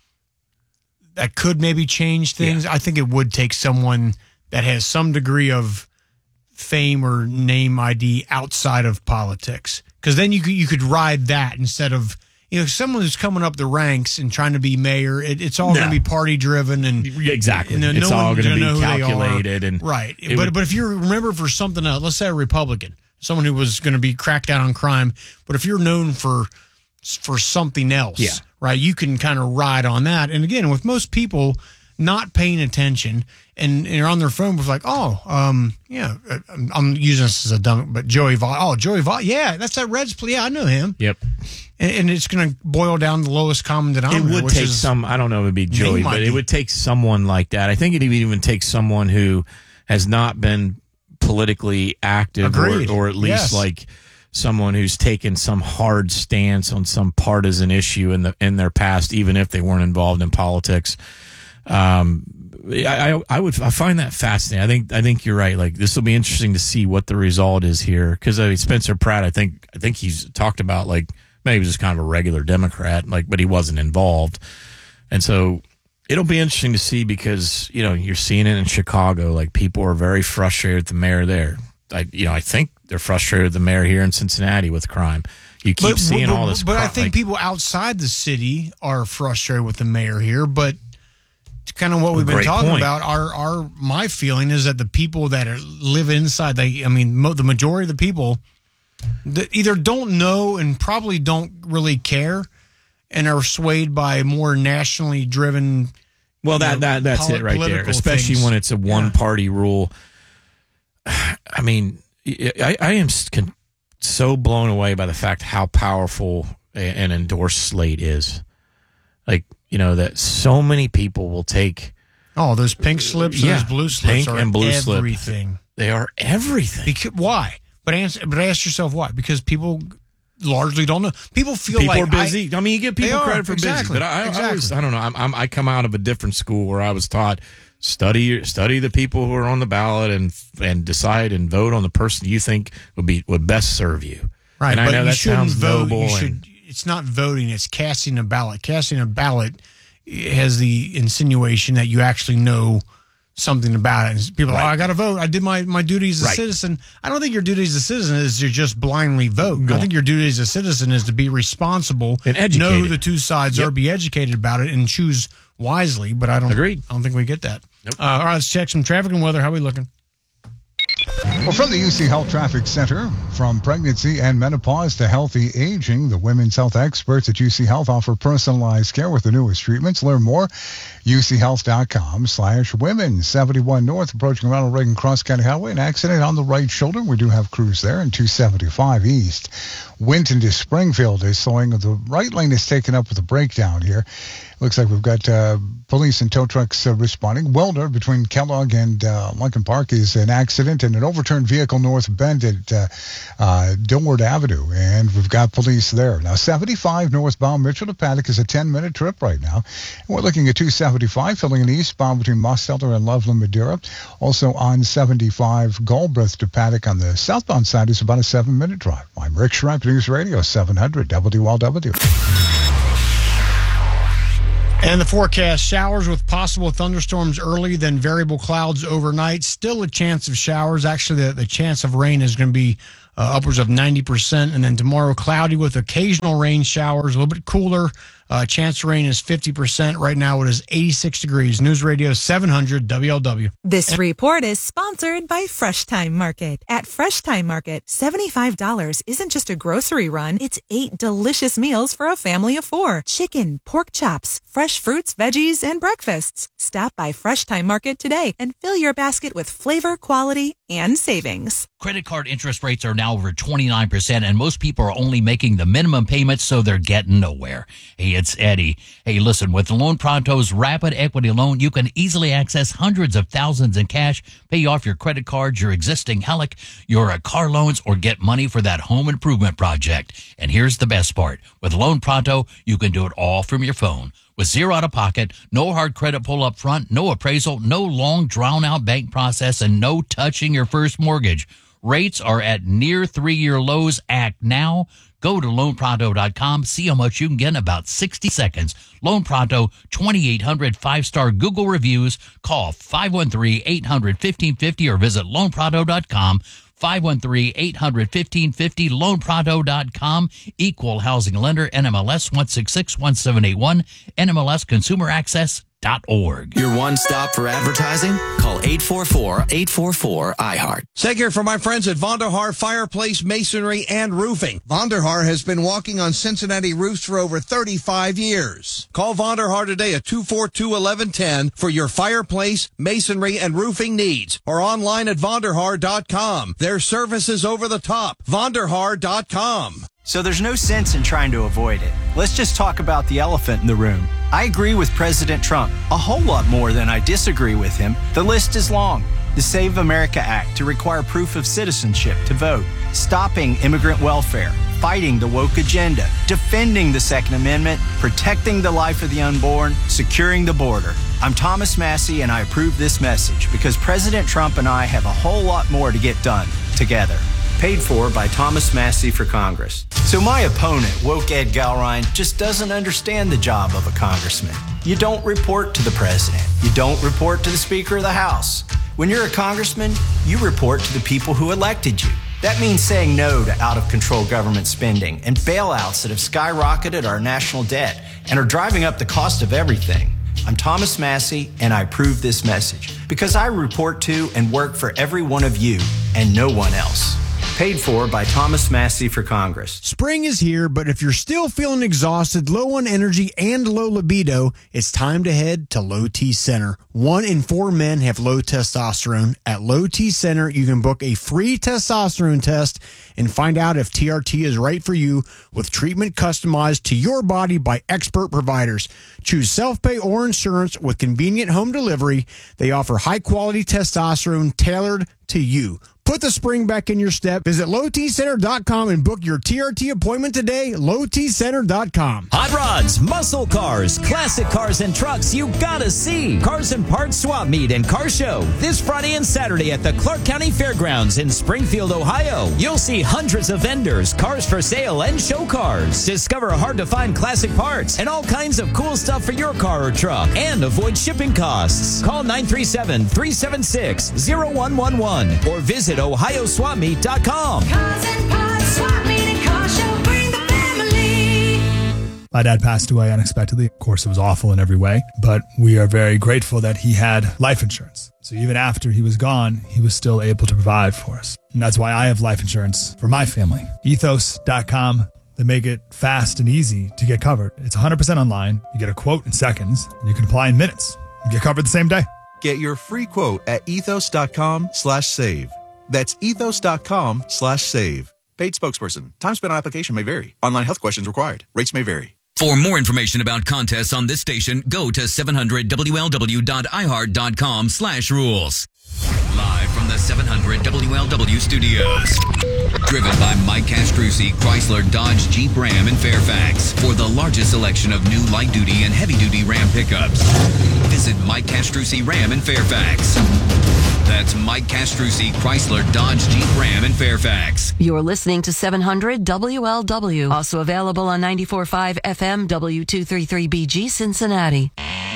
that could maybe change things. I think it would take someone that has some degree of fame or name I D outside of politics, because then you could you could ride that instead of. You know, someone who's coming up the ranks and trying to be mayor, it, it's all No. going to be party driven and exactly, and then it's no all one's going to gonna know be who they are. calculated and right. it But would- but if you remember for something else, let's say a Republican, someone who was going to be cracked down on crime, but if you're known for for something else, Yeah. right, you can kind of ride on that. And again, with most people not paying attention and, and are on their phone with like, oh, um, yeah, I'm, I'm using this as a dumb, but Joey Vaught, oh, Joey Vaught, yeah, that's that Reds play. Yeah, I know him. Yep. And, and it's going to boil down to the lowest common It denominator. would which take is some, I don't know if it'd be Joey, name but I D. it would take someone like that. I think it would even take someone who has not been politically active or, Agreed. or at least Yes. like someone who's taken some hard stance on some partisan issue in the in their past, even if they weren't involved in politics. Um, I, I I would I find that fascinating. I think I think you're right. Like, this will be interesting to see what the result is here, because I mean, Spencer Pratt, I think I think he's talked about, like, maybe he was just kind of a regular Democrat, like, but he wasn't involved, and so it'll be interesting to see, because you know you're seeing it in Chicago. Like, people are very frustrated with the mayor there. I you know I think they're frustrated with the mayor here in Cincinnati with crime. You keep But- seeing but- all this. But I cri- think like, people outside the city are frustrated with the mayor here. But it's kind of what we've been Great talking point. about. Our, our, my feeling is that the people that are, live inside, they, I mean, mo- the majority of the people that either don't know and probably don't really care, and are swayed by more nationally driven. Well, that you know, that that's poli- it right there. political Especially things. when it's a one party rule. I mean, I, I am con- so blown away by the fact how powerful a- an endorsed slate is. Like, you know, that so many people will take. Oh, those pink slips and Yeah, those blue slips pink are and blue slip. everything. They are everything. Because, why? But answer, but ask yourself why? Because people largely don't know. People feel People like are busy. I, I, mean, you give They people are, credit for exactly, busy, but I, I, exactly. always, I don't know. I'm, I'm, I come out of a different school where I was taught study study the people who are on the ballot and and decide and vote on the person you think would be would best serve you. right? And I but know you that shouldn't sounds vote. noble. You and- should. It's not voting. It's casting a ballot. Casting a ballot has the insinuation that you actually know something about it. And people are like, oh, I got to vote. I did my, my duty as a Right. citizen. I don't think your duty as a citizen is to just blindly vote. Go I on. think your duty as a citizen is to be responsible, And educated. know who the two sides Yep. are, be educated about it, and choose wisely. But I don't, Agreed. I don't think we get that. Uh, all right, let's check some traffic and weather. How are we looking? Well, from the U C Health Traffic Center, from pregnancy and menopause to healthy aging, the women's health experts at U C Health offer personalized care with the newest treatments. Learn more, uchealth.com slash women. seventy-one North, approaching Ronald Reagan Cross County Highway. An accident on the right shoulder. We do have crews there. And two seventy-five East, Winton to Springfield is slowing. The right lane is taken up with a breakdown here. Looks like we've got uh, police and tow trucks uh, responding. Welder between Kellogg and uh, Lincoln Park is an accident and an overturned vehicle north bend at uh, uh, Dillward Avenue, and we've got police there. Now, seventy-five northbound Mitchell to Paddock is a ten-minute trip right now. And we're looking at two seventy-five filling in eastbound between Mostelter and Loveland Madeira. Also on seventy-five Galbraith to Paddock on the southbound side is about a seven-minute drive. I'm Rick Schreck, News Radio seven hundred W L W. And the forecast, showers with possible thunderstorms early, then variable clouds overnight. Still a chance of showers. Actually, the, the chance of rain is going to be uh, upwards of ninety percent. And then tomorrow, cloudy with occasional rain showers, a little bit cooler. Uh, chance of rain is fifty percent. Right now, it is eighty-six degrees. News Radio seven hundred W L W. This report is sponsored by Fresh Time Market. At Fresh Time Market, seventy-five dollars isn't just a grocery run, it's eight delicious meals for a family of four. Chicken, pork chops, fresh fruits, veggies, and breakfasts. Stop by Fresh Time Market today and fill your basket with flavor, quality, and savings. Credit card interest rates are now over twenty-nine percent, and most people are only making the minimum payments, so they're getting nowhere. Hey, it's Eddie. Hey, listen, with Loan Pronto's Rapid Equity Loan, you can easily access hundreds of thousands in cash, pay off your credit cards, your existing H E L C, your uh, car loans, or get money for that home improvement project. And here's the best part. With Loan Pronto, you can do it all from your phone. With zero out of pocket, no hard credit pull up front, no appraisal, no long drawn out bank process, and no touching your first mortgage. Rates are at near three-year lows. Act now. Go to loan pronto dot com. See how much you can get in about sixty seconds. Loan Pronto, twenty-eight hundred five-star Google reviews. Call five one three, eight hundred, fifteen fifty or visit loan pronto dot com. five one three, eight hundred, fifteen fifty, loan pronto dot com. Equal housing lender, N M L S one six six one seven eight one, N M L S consumer access dot org. Your one stop for advertising? Call eight four four, eight four four, I heart. Seg here from my friends at Vonderhaar Fireplace Masonry and Roofing. Vonderhaar has been walking on Cincinnati roofs for over thirty-five years. Call Vonderhaar today at two four two, one one one zero for your fireplace, masonry, and roofing needs, or online at vonderhaar dot com. Their service is over the top. vonderhaar dot com. So there's no sense in trying to avoid it. Let's just talk about the elephant in the room. I agree with President Trump a whole lot more than I disagree with him. The list is long. The Save America Act to require proof of citizenship to vote, stopping immigrant welfare, fighting the woke agenda, defending the Second Amendment, protecting the life of the unborn, securing the border. I'm Thomas Massey, and I approve this message because President Trump and I have a whole lot more to get done together. Paid for by Thomas Massey for Congress. So my opponent, Woke Ed Galrine, just doesn't understand the job of a congressman. You don't report to the president. You don't report to the Speaker of the House. When you're a congressman, you report to the people who elected you. That means saying no to out-of-control government spending and bailouts that have skyrocketed our national debt and are driving up the cost of everything. I'm Thomas Massey, and I approve this message because I report to and work for every one of you and no one else. Paid for by Thomas Massey for Congress. Spring is here, but if you're still feeling exhausted, low on energy, and low libido, it's time to head to Low T Center. One in four men have low testosterone. At Low T Center, you can book a free testosterone test and find out if T R T is right for you with treatment customized to your body by expert providers. Choose self-pay or insurance with convenient home delivery. They offer high-quality testosterone tailored to you. Put Put the spring back in your step. Visit low t center dot com and book your T R T appointment today. low t center dot com. Hot rods, muscle cars, classic cars and trucks you gotta see. Cars and Parts Swap Meet and Car Show this Friday and Saturday at the Clark County Fairgrounds in Springfield, Ohio. You'll see hundreds of vendors, cars for sale, and show cars. Discover hard-to-find classic parts and all kinds of cool stuff for your car or truck, and avoid shipping costs. Call nine three seven, three seven six, zero one one one or visit ohio swap meet dot com. Cars and Parts Swap Meet and Car Show, bring the family. My dad passed away unexpectedly. Of course, it was awful in every way, but we are very grateful that he had life insurance. So even after he was gone, he was still able to provide for us. And that's why I have life insurance for my family. ethos dot com. They make it fast and easy to get covered. It's one hundred percent online. You get a quote in seconds, and you can apply in minutes. You get covered the same day. Get your free quote at ethos dot com slash save. That's ethos dot com slash save. Paid spokesperson. Time spent on application may vary. Online health questions required. Rates may vary. For more information about contests on this station, go to seven hundred W L W dot i heart dot com slash rules. Live from the seven hundred W L W studios. Driven by Mike Castrucci, Chrysler, Dodge, Jeep, Ram, and Fairfax. For the largest selection of new light-duty and heavy-duty Ram pickups. Visit Mike Castrucci Ram in Fairfax. That's Mike Castrucci, Chrysler, Dodge, Jeep, Ram, and Fairfax. You're listening to seven hundred W L W. Also available on ninety-four point five F M W two thirty-three B G Cincinnati.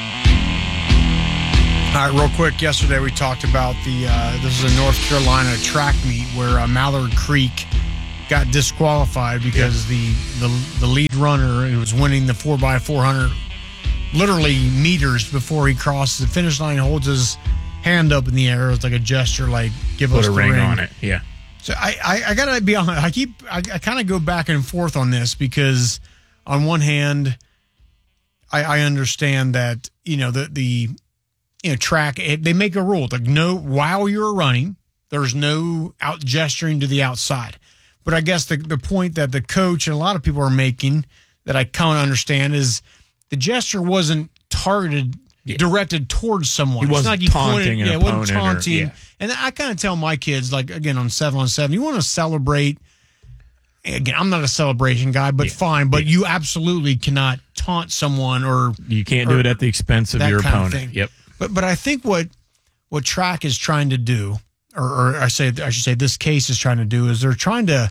All right, real quick. Yesterday we talked about the, uh, this is a North Carolina track meet where uh, Mallard Creek got disqualified because yeah. the, the the lead runner who was winning the four by four hundred literally meters before he crosses the finish line holds his hand up in the air. It's like a gesture, like give Put us a the ring, ring on it. Yeah. So I, I, I gotta be honest. I keep I, I kind of go back and forth on this because on one hand, I, I understand that you know the the you know track it, they make a rule like no while you're running there's no out gesturing to the outside. But I guess the the point that the coach and a lot of people are making that I kind of understand is the gesture wasn't targeted. Yeah. Directed towards someone. He wasn't it's not you taunting pointed, an yeah, it wasn't opponent or- taunting. yeah. And I kind of tell my kids, like, again, on seven on seven, you want to celebrate. Again, I'm not a celebration guy, but Yeah. fine. But Yeah. you absolutely cannot taunt someone or. You can't or do it at the expense of that your kind of opponent. thing. Yep. But but I think what what track is trying to do, or, or I say I should say this case is trying to do, is they're trying to,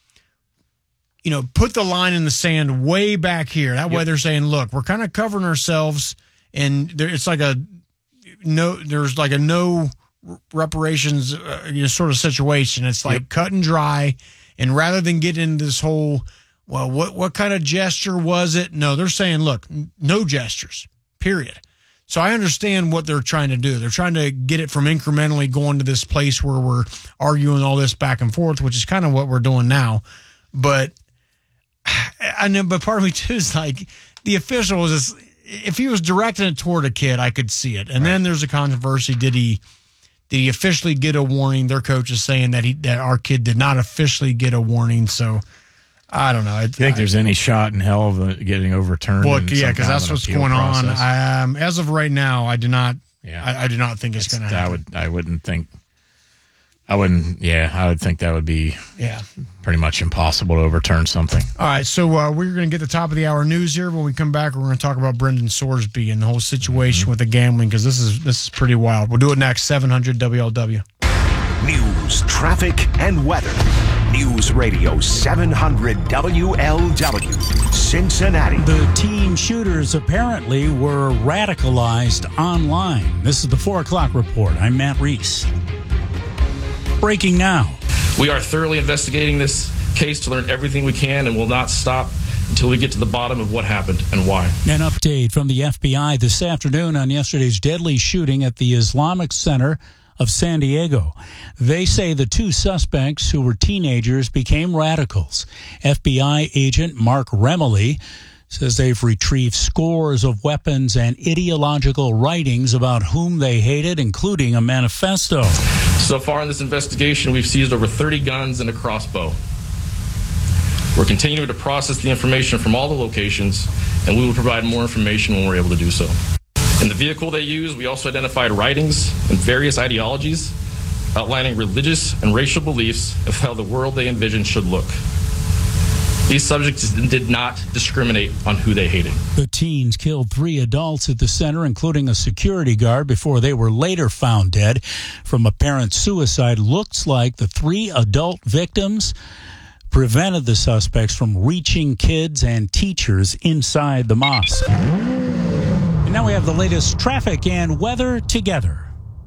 you know, put the line in the sand way back here. That way Yep. they're saying, look, we're kind of covering ourselves, and there, it's like a no. There's like a no reparations, uh, you know, sort of situation. It's like Yep. cut and dry, and rather than get into this whole, well, what what kind of gesture was it? No, they're saying, look, n- no gestures, period. So I understand what they're trying to do. They're trying to get it from incrementally going to this place where we're arguing all this back and forth, which is kind of what we're doing now. But I know, but part of me too is like the official was just, if he was directing it toward a kid, I could see it. And right. then there's a controversy. Did he did he officially get a warning? Their coach is saying that he that our kid did not officially get a warning. So I don't know. I you think I, there's any shot in hell of it getting overturned? Well, yeah, because that's what's going process? on. Um, as of right now, I do not. Yeah, I, I do not think it's, it's going to happen. I would. I wouldn't think. I wouldn't. Yeah, I would think that would be. Yeah. Pretty much impossible to overturn something. All right, so uh, we're going to get the top of the hour news here. When we come back, we're going to talk about Brendan Sorsby and the whole situation mm-hmm. with the gambling because this is this is pretty wild. We'll do it next. seven hundred W L W. News, traffic, and weather. News Radio seven hundred W L W, Cincinnati. The teen shooters apparently were radicalized online. This is the four o'clock report. I'm Matt Reese. Breaking now. We are thoroughly investigating this case to learn everything we can and will not stop until we get to the bottom of what happened and why. An update from the F B I this afternoon on yesterday's deadly shooting at the Islamic Center of San Diego. They say the two suspects, who were teenagers, became radicals. F B I agent Mark Remley says they've retrieved scores of weapons and ideological writings about whom they hated, including a manifesto. So far in this investigation, we've seized over thirty guns and a crossbow. We're continuing to process the information from all the locations, and we will provide more information when we're able to do so. In the vehicle they used, we also identified writings and various ideologies outlining religious and racial beliefs of how the world they envisioned should look. These subjects did not discriminate on who they hated. The teens killed three adults at the center, including a security guard, before they were later found dead from apparent suicide. Looks like the three adult victims prevented the suspects from reaching kids and teachers inside the mosque. And now we have the latest traffic and weather together.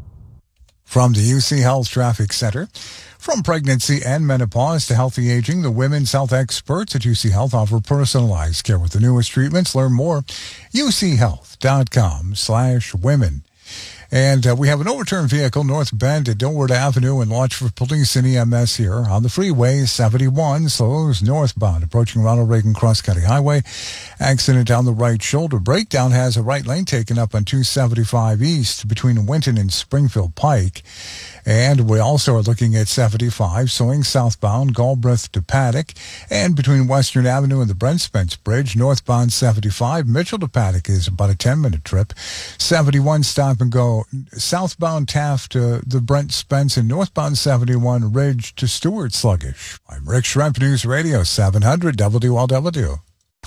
From the U C Health Traffic Center. From pregnancy and menopause to healthy aging, the women's health experts at U C Health offer personalized care with the newest treatments. Learn more, uchealth.com slash women. And uh, we have an overturned vehicle, North Bend at Dilworth Avenue, and watch for police and E M S here on the freeway. seventy-one slows northbound, approaching Ronald Reagan Cross County Highway. Accident down the right shoulder. Breakdown has a right lane taken up on two seventy-five East between Winton and Springfield Pike. And we also are looking at seventy-five, swing southbound, Galbraith to Paddock, and between Western Avenue and the Brent Spence Bridge, northbound seventy-five, Mitchell to Paddock is about a ten-minute trip. seventy-one, stop and go, southbound Taft to the Brent Spence, and northbound seventy-one, Ridge to Stewart sluggish. I'm Rick Schremp, News Radio seven hundred W L W.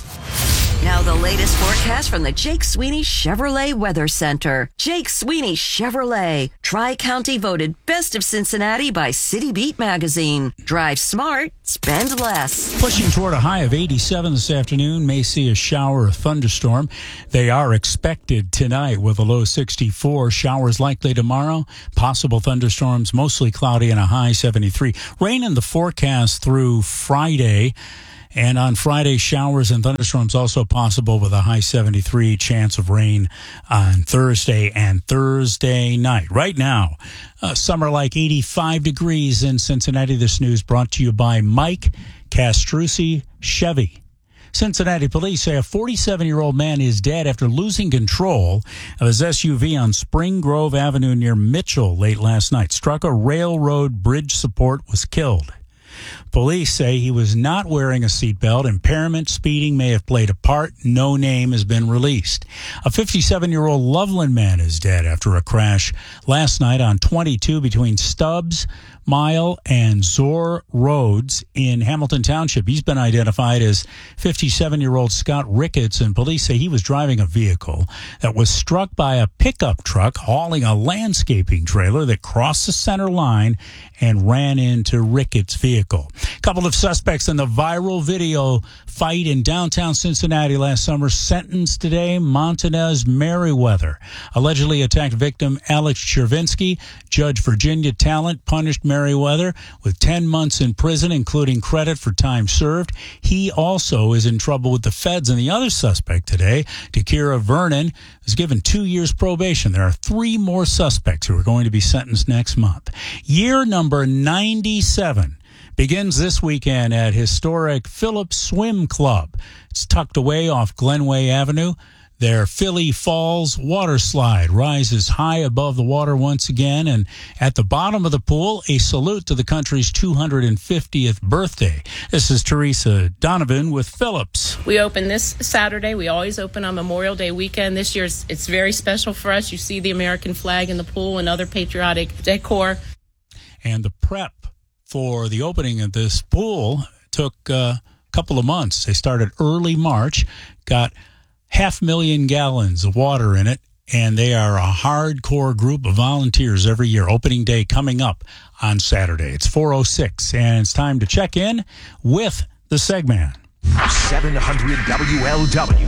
Now the latest forecast from the Jake Sweeney Chevrolet Weather Center. Jake Sweeney Chevrolet, Tri-County voted Best of Cincinnati by City Beat magazine. Drive smart, spend less. Pushing toward a high of eighty-seven this afternoon. May see a shower or thunderstorm. They are expected tonight with a low sixty-four. Showers likely tomorrow. Possible thunderstorms, mostly cloudy and a high seventy-three. Rain in the forecast through Friday. And on Friday, showers and thunderstorms also possible with a high seventy-three, chance of rain on Thursday and Thursday night. Right now, uh, summer like eighty-five degrees in Cincinnati. This news brought to you by Mike Castrucci Chevy. Cincinnati police say a forty-seven-year-old man is dead after losing control of his S U V on Spring Grove Avenue near Mitchell late last night. Struck a railroad bridge support, was killed. Police say he was not wearing a seatbelt. Impairment, speeding may have played a part. No name has been released. A fifty-seven-year-old Loveland man is dead after a crash last night on twenty-two between Stubbs Mile and Zor Roads in Hamilton Township. He's been identified as fifty-seven-year-old Scott Ricketts, and police say he was driving a vehicle that was struck by a pickup truck hauling a landscaping trailer that crossed the center line and ran into Ricketts' vehicle. A couple of suspects in the viral video fight in downtown Cincinnati last summer sentenced today. Montanez Merriweather allegedly attacked victim Alex Chervinsky. Judge Virginia Talent punished Merriweather with ten months in prison, including credit for time served. He also is in trouble with the feds. And the other suspect today, Takira Vernon, is given two years probation. There are three more suspects who are going to be sentenced next month. Year number ninety-seven begins this weekend at historic Phillips Swim Club. It's tucked away off Glenway Avenue. Their Philly Falls water slide rises high above the water once again, and at the bottom of the pool, a salute to the country's two hundred fiftieth birthday. This is Teresa Donovan with Phillips. We open this Saturday. We always open on Memorial Day weekend. This year, it's, it's very special for us. You see the American flag in the pool and other patriotic decor. And the prep for the opening of this pool took uh, a couple of months. They started early March, got half million gallons of water in it, and they are a hardcore group of volunteers every year. Opening day coming up on Saturday. It's four oh six, and it's time to check in with the Segman. seven hundred W L W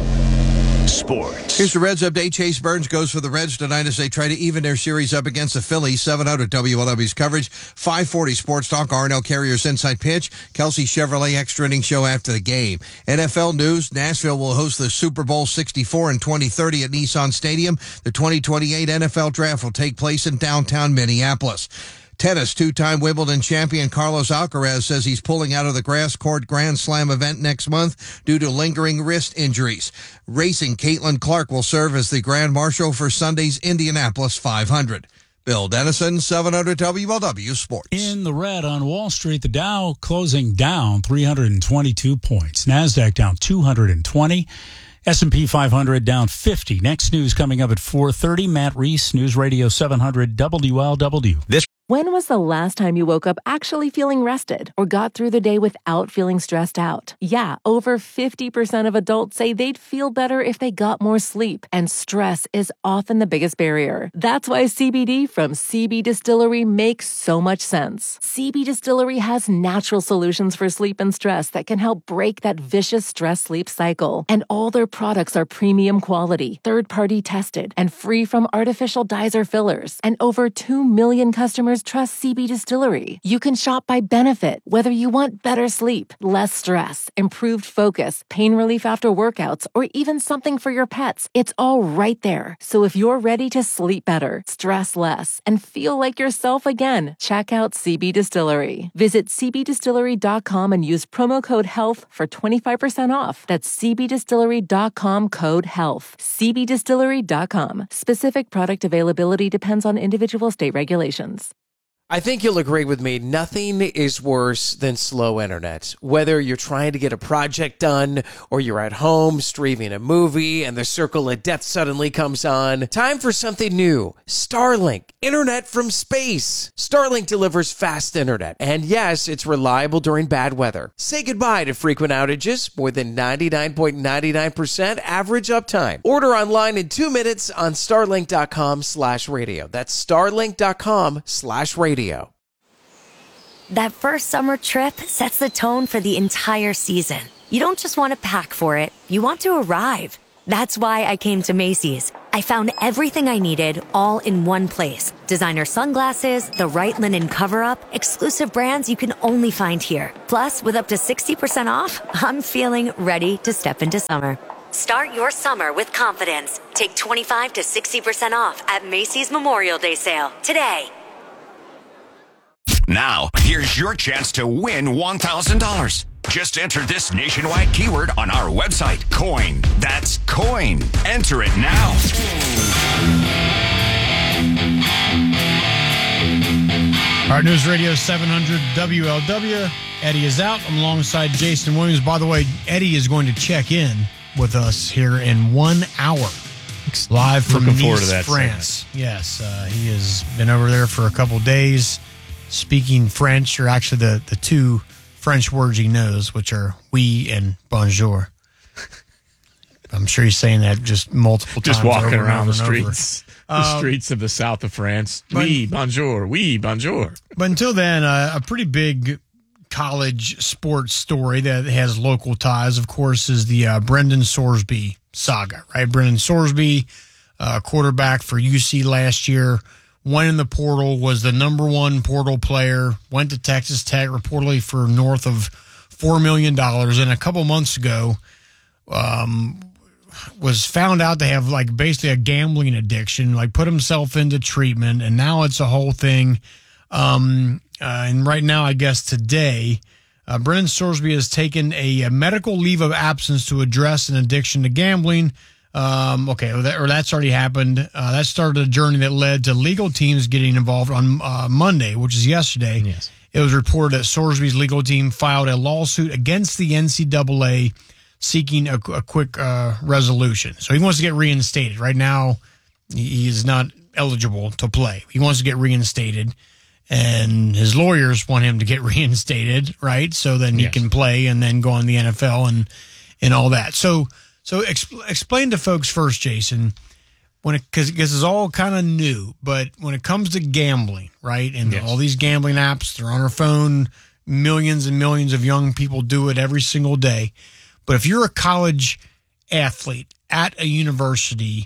Sports. Here's the Reds update. Chase Burns goes for the Reds tonight as they try to even their series up against the Phillies. seven hundred W L W's coverage. five forty Sports Talk. R and L Carriers Inside Pitch. Kelsey Chevrolet extra inning show after the game. N F L news. Nashville will host the Super Bowl sixty-four in twenty thirty at Nissan Stadium. The twenty twenty-eight N F L Draft will take place in downtown Minneapolis. Tennis, two-time Wimbledon champion Carlos Alcaraz says he's pulling out of the grass court Grand Slam event next month due to lingering wrist injuries. Racing, Caitlin Clark will serve as the Grand Marshal for Sunday's Indianapolis five hundred. Bill Dennison, seven hundred W L W Sports. In the red on Wall Street, the Dow closing down three hundred twenty-two points. NASDAQ down two hundred twenty. S and P five hundred down fifty. Next news coming up at four thirty. Matt Reese, News Radio seven hundred W L W. This When was the last time you woke up actually feeling rested or got through the day without feeling stressed out? Yeah, over fifty percent of adults say they'd feel better if they got more sleep, and stress is often the biggest barrier. That's why C B D from C B Distillery makes so much sense. C B Distillery has natural solutions for sleep and stress that can help break that vicious stress-sleep cycle. And all their products are premium quality, third-party tested, and free from artificial dyes or fillers. And over two million customers trust C B Distillery. You can shop by benefit, whether you want better sleep, less stress, improved focus, pain relief after workouts, or even something for your pets. It's all right there. So if you're ready to sleep better, stress less, and feel like yourself again, check out C B Distillery. Visit c b distillery dot com and use promo code HEALTH for twenty-five percent off. That's c b distillery dot com code HEALTH. c b distillery dot com. Specific product availability depends on individual state regulations. I think you'll agree with me, nothing is worse than slow internet. Whether you're trying to get a project done or you're at home streaming a movie and the circle of death suddenly comes on, time for something new. Starlink, internet from space. Starlink delivers fast internet, and yes, it's reliable during bad weather. Say goodbye to frequent outages, more than ninety-nine point nine nine percent average uptime. Order online in two minutes on starlink dot com slash radio. That's starlink dot com slash radio. That first summer trip sets the tone for the entire season. You don't just want to pack for it, you want to arrive. That's why I came to Macy's. I found everything I needed all in one place. Designer sunglasses, the right linen cover-up, exclusive brands you can only find here. Plus, with up to sixty percent off, I'm feeling ready to step into summer. Start your summer with confidence. Take twenty-five to sixty percent off at Macy's Memorial Day sale today. Now, here's your chance to win one thousand dollars. Just enter this nationwide keyword on our website, COIN. That's COIN. Enter it now. All right, News Radio seven hundred W L W. Eddie is out. I'm alongside Jason Williams. By the way, Eddie is going to check in with us here in one hour. Live from Looking Nice, forward to that France. segment. Yes, uh, he has been over there for a couple days speaking French, or actually the, the two French words he knows, which are oui and bonjour. I'm sure he's saying that just multiple times. Just walking over around and the over and over. streets, the Um, streets of the south of France. but- Oui, bonjour. Oui, bonjour. But until then, uh, a pretty big college sports story that has local ties, of course, is the uh, Brendan Sorsby saga, right? Brendan Sorsby, uh, quarterback for U C last year, went in the portal, was the number one portal player, went to Texas Tech reportedly for north of four million dollars, and a couple months ago um, was found out to have like basically a gambling addiction, like put himself into treatment, and now it's a whole thing. Um, uh, and right now, I guess today, uh, Brendan Sorsby has taken a, a medical leave of absence to address an addiction to gambling. Um, okay, or, that, or that's already happened. Uh, that started a journey that led to legal teams getting involved on uh, Monday, which is yesterday. Yes. It was reported that Sorsby's legal team filed a lawsuit against the N C double A seeking a, a quick uh, resolution. So he wants to get reinstated. Right now, he is not eligible to play. He wants to get reinstated, and his lawyers want him to get reinstated, right? So then he Yes. can play and then go on the N F L and and all that. So so exp- explain to folks first, Jason, when it because this is all kind of new, but when it comes to gambling, right, and Yes. all these gambling apps, they're on our phone. Millions and millions of young people do it every single day. But if you're a college athlete at a university,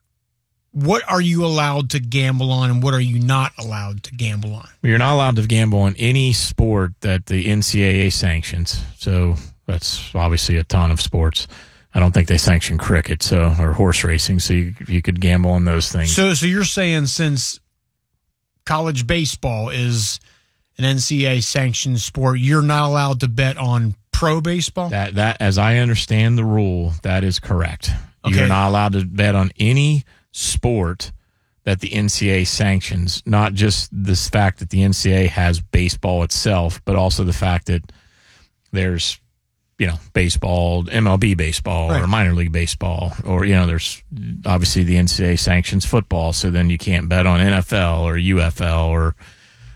what are you allowed to gamble on and what are you not allowed to gamble on? You're not allowed to gamble on any sport that the N C double A sanctions. So that's obviously a ton of sports. I don't think they sanction cricket, so or horse racing. So you you could gamble on those things. So, so you're saying since college baseball is an N C double A sanctioned sport, you're not allowed to bet on pro baseball? That that, as I understand the rule, that is correct. Okay. You're not allowed to bet on any sport that the N C double A sanctions. Not just this fact that the N C double A has baseball itself, but also the fact that there's, you know, baseball, M L B baseball, Right. or minor league baseball, or, you know, there's obviously the N C double A sanctions football. So then you can't bet on N F L or U F L or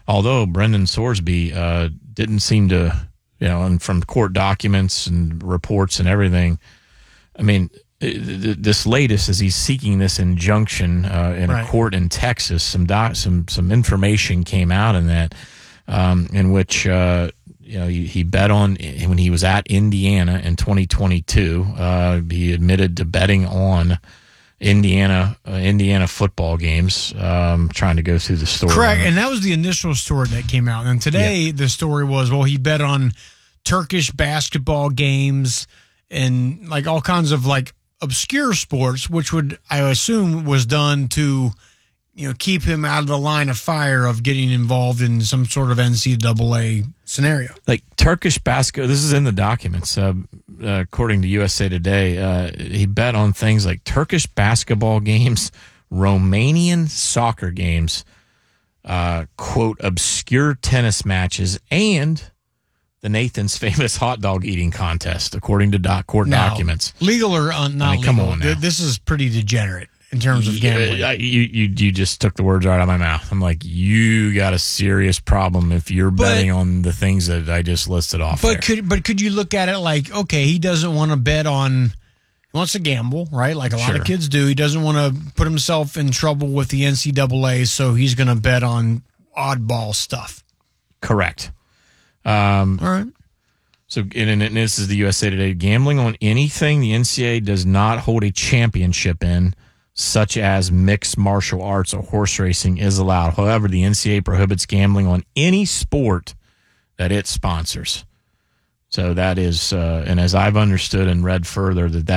although Brendan Sorsby uh, didn't seem to, you know, and from court documents and reports and everything, I mean, this latest is he's seeking this injunction uh, in Right. a court in Texas. Some doc, some some information came out in that, um, in which uh, you know he, he bet on when he was at Indiana in twenty twenty-two. Uh, he admitted to betting on Indiana uh, Indiana football games. Um, trying to go through the story. Correct, and that was the initial story that came out. And today the story was, well, he bet on Turkish basketball games and like all kinds of like obscure sports, which would I assume was done to, you know, keep him out of the line of fire of getting involved in some sort of N C double A scenario. Like Turkish basketball, this is in the documents. Uh, uh, according to U S A Today, uh, he bet on things like Turkish basketball games, Romanian soccer games, uh, quote, obscure tennis matches, and the Nathan's famous hot dog eating contest, according to doc, court Now, documents. Legal or un- not I mean, come legal, on now. th- this is pretty degenerate in terms of gambling. Yeah, you, you you just took the words right out of my mouth. I'm like, you got a serious problem if you're But- betting on the things that I just listed off. But there. could but could you look at it like, okay, he doesn't want to bet on, he wants to gamble, right? Like a lot Sure. of kids do. He doesn't want to put himself in trouble with the N C double A, so he's going to bet on oddball stuff. Correct. Um, All right. So, and, and this is the U S A Today. Gambling on anything the N C double A does not hold a championship in, such as mixed martial arts or horse racing, is allowed. However, the N C double A prohibits gambling on any sport that it sponsors. So that is, uh, and as I've understood and read further, that that